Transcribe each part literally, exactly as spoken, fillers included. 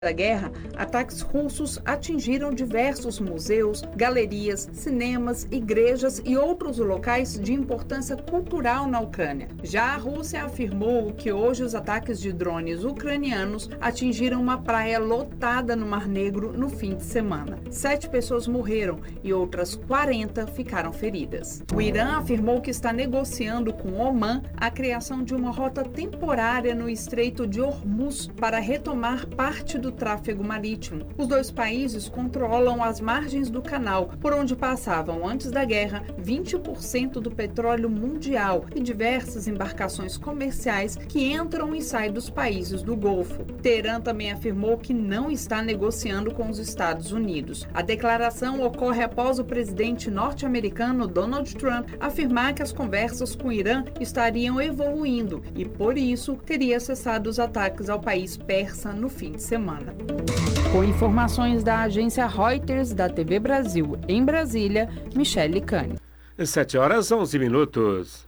da guerra, ataques russos atingiram diversos museus, galerias, cinemas, igrejas e outros locais de importância cultural na Ucrânia. Já a Rússia afirmou que hoje os ataques de drones ucranianos atingiram uma praia lotada no Mar Negro no fim de semana. Sete pessoas morreram e outras quarenta ficaram feridas. O Irã afirmou que está negociando com Omã a criação de uma rota temporária no Estreito de Hormuz para retomar parte do tráfego marítimo. Os dois países controlam as margens do canal, por onde passavam antes da guerra vinte por cento do petróleo mundial e diversas embarcações comerciais que entram e saem dos países do Golfo. Teherã também afirmou que não está negociando com os Estados Unidos. A declaração ocorre após o presidente norte-americano Donald Trump afirmar que as conversas com o Irã estariam evoluindo e, por isso, teria cessado os ataques ao país persa no fim de semana. Com informações da agência Reuters da T V Brasil em Brasília, Michele Cani. sete horas, onze minutos.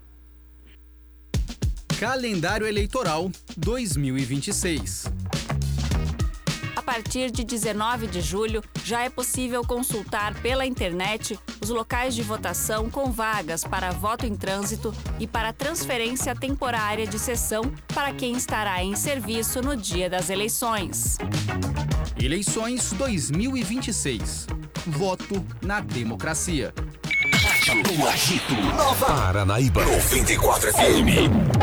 Calendário Eleitoral dois mil e vinte e seis. A partir de dezenove de julho, já é possível consultar pela internet os locais de votação com vagas para voto em trânsito e para transferência temporária de sessão para quem estará em serviço no dia das eleições. Eleições dois mil e vinte e seis. Voto na democracia. No Agito, Nova Paranaíba, noventa e quatro F M.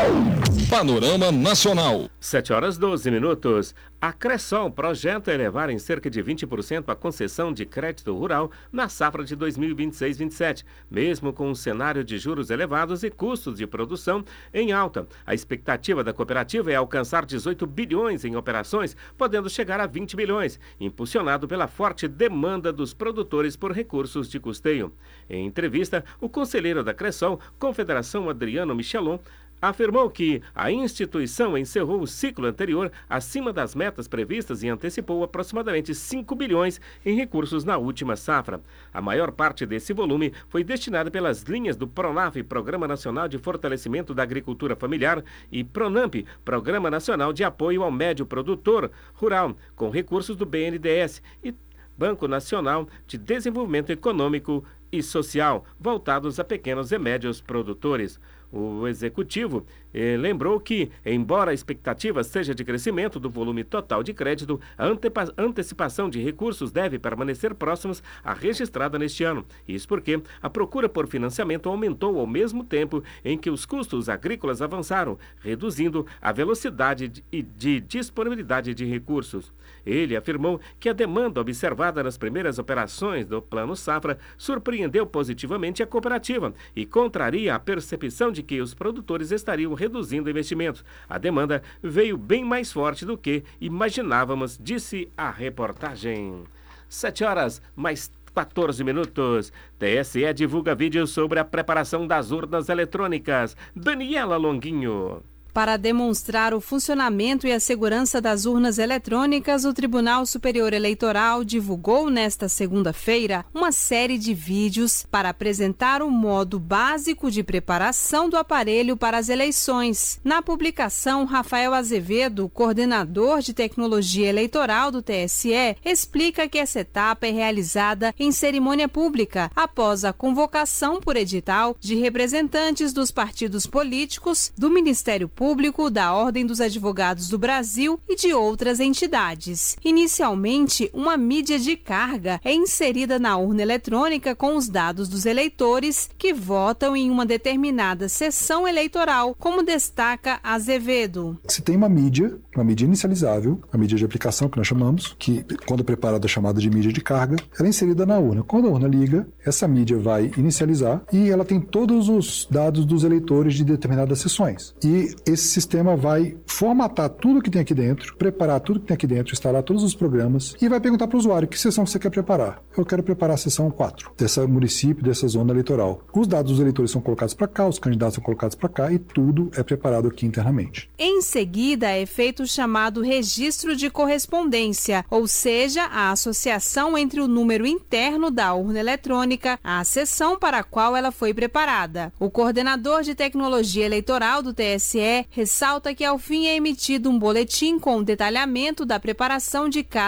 Panorama Nacional. sete horas, doze minutos. A Cressol projeta elevar em cerca de vinte por cento a concessão de crédito rural na safra de dois mil e vinte e seis vinte e sete, mesmo com um cenário de juros elevados e custos de produção em alta. A expectativa da cooperativa é alcançar dezoito bilhões em operações, podendo chegar a vinte bilhões, impulsionado pela forte demanda dos produtores por recursos de custeio. Em entrevista, o conselheiro da Cressol, Confederação Adriano Michelon, afirmou que a instituição encerrou o ciclo anterior acima das metas previstas e antecipou aproximadamente cinco bilhões em recursos na última safra. A maior parte desse volume foi destinada pelas linhas do PRONAF, Programa Nacional de Fortalecimento da Agricultura Familiar, e PRONAMP, Programa Nacional de Apoio ao Médio Produtor Rural, com recursos do B N D E S e Banco Nacional de Desenvolvimento Econômico e Social, voltados a pequenos e médios produtores. O executivo eh, lembrou que, embora a expectativa seja de crescimento do volume total de crédito, a antepa- antecipação de recursos deve permanecer próximos à registrada neste ano. Isso porque a procura por financiamento aumentou ao mesmo tempo em que os custos agrícolas avançaram, reduzindo a velocidade de, de disponibilidade de recursos. Ele afirmou que a demanda observada nas primeiras operações do Plano Safra surpreendeu positivamente a cooperativa e contraria a percepção de que os produtores estariam reduzindo investimentos. A demanda veio bem mais forte do que imaginávamos, disse a reportagem. Sete horas, mais quatorze minutos. T S E divulga vídeo sobre a preparação das urnas eletrônicas. Daniela Longuinho. Para demonstrar o funcionamento e a segurança das urnas eletrônicas, o Tribunal Superior Eleitoral divulgou nesta segunda-feira uma série de vídeos para apresentar o modo básico de preparação do aparelho para as eleições. Na publicação, Rafael Azevedo, coordenador de tecnologia eleitoral do T S E, explica que essa etapa é realizada em cerimônia pública, após a convocação por edital de representantes dos partidos políticos, do Ministério Público, Público, da Ordem dos Advogados do Brasil e de outras entidades. Inicialmente, uma mídia de carga é inserida na urna eletrônica com os dados dos eleitores que votam em uma determinada sessão eleitoral, como destaca Azevedo. Se tem uma mídia, uma mídia inicializável, a mídia de aplicação que nós chamamos, que quando preparada é chamada de mídia de carga, ela é inserida na urna. Quando a urna liga, essa mídia vai inicializar e ela tem todos os dados dos eleitores de determinadas sessões. E esse sistema vai formatar tudo que tem aqui dentro, preparar tudo que tem aqui dentro, instalar todos os programas e vai perguntar para o usuário que sessão você quer preparar. Eu quero preparar a sessão quatro, desse município, dessa zona eleitoral. Os dados dos eleitores são colocados para cá, os candidatos são colocados para cá e tudo é preparado aqui internamente. Em seguida, é feito o chamado registro de correspondência, ou seja, a associação entre o número interno da urna eletrônica, a seção para a qual ela foi preparada. O coordenador de tecnologia eleitoral do T S E ressalta que ao fim é emitido um boletim com o detalhamento da preparação de cada